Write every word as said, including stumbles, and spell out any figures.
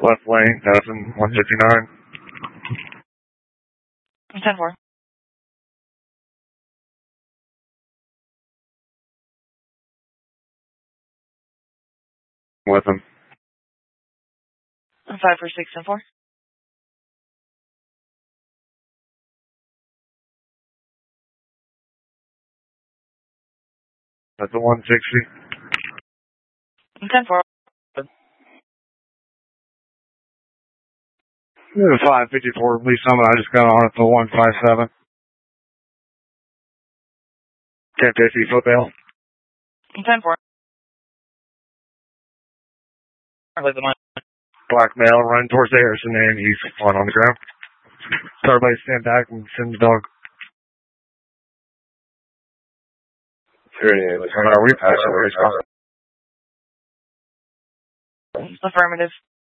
Left lane, thousand one fifty-nine. ten four. With him. five four six ten four. That's a one sixty. ten four. five fifty-four, Lee Summit, I just got on at the one five seven. ten fifty, foot bail. ten four. Black male, running towards Harrison, and he's flying on the ground. So everybody stand back and send the dog. Are we passing the race car? Affirmative.